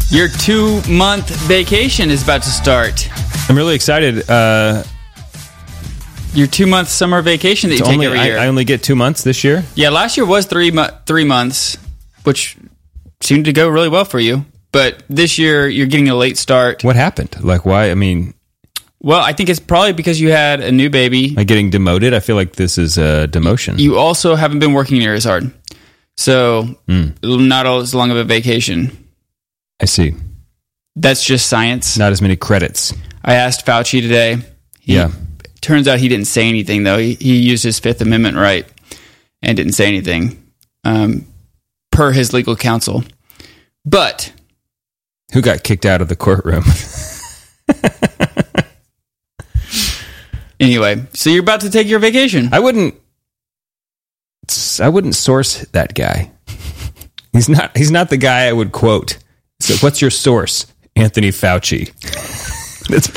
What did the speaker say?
Your 2-month vacation is about to start. I'm really excited. Your 2-month summer vacation that you take every year. I only get 2 months this year? Yeah, last year was 3 months, which seemed to go really well for you. But this year, you're getting a late start. What happened? Like, why? I mean... Well, I think it's probably because you had a new baby. Like getting demoted? I feel like this is a demotion. You also haven't been working near as hard. So, not as long of a vacation. I see. That's just science. Not as many credits. I asked Fauci today. Turns out he didn't say anything, though. He used his Fifth Amendment right and didn't say anything, per his legal counsel. But... Who got kicked out of the courtroom? Anyway, so you're about to take your vacation. I wouldn't source that guy. He's not the guy I would quote. So what's your source? Anthony Fauci. That's